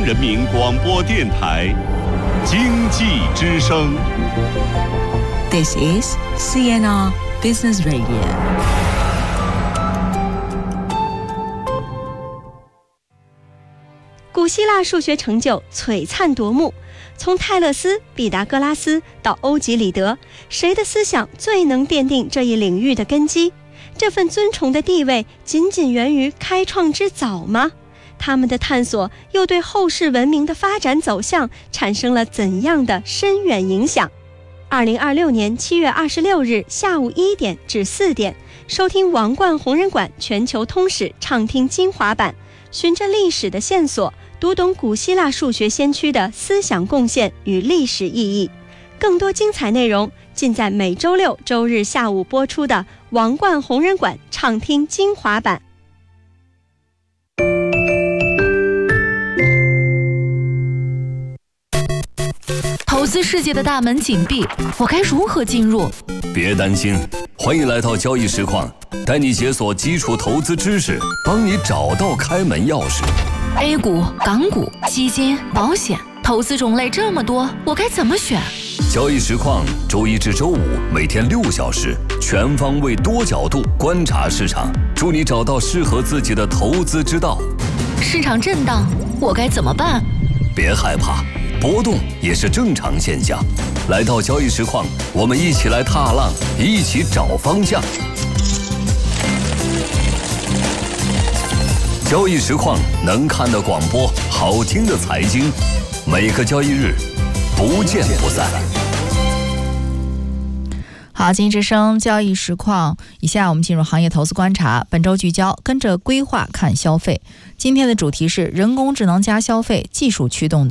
人民广播电台经济之声。 This is CNR Business Radio。 古希腊数学成就璀璨夺目，从泰勒斯、毕达哥拉斯到欧几里得，谁的思想最能奠定这一领域的根基？这份尊崇的地位仅仅源于开创之早吗？他们的探索又对后世文明的发展走向产生了怎样的深远影响？2026年7月26日下午1点至4点，收听王冠弘仁馆全球通史畅听精华版，循着历史的线索，读懂古希腊数学先驱的思想贡献与历史意义。更多精彩内容尽在每周六、周日下午播出的王冠弘仁馆畅听精华版。 投资世界的大门紧闭，我该如何进入？ 别担心，欢迎来到交易实况，带你解锁基础投资知识，帮你找到开门钥匙。 A 股、港股、基金、保险，投资种类这么多，我该怎么选？ 交易实况周一至周五每天6小时，全方位多角度观察市场，助你找到适合自己的投资之道。 市场震荡，我该怎么办？ 别害怕，波动也是正常现象。来到交易实况，我们一起来踏浪，一起找方向。交易实况能看的广播，好听的财经，每个交易日不见不散。 好，经济之声交易实况，以下我们进入行业投资观察。本周聚焦跟着规划看消费。今天的主题是人工智能加消费，技术驱动的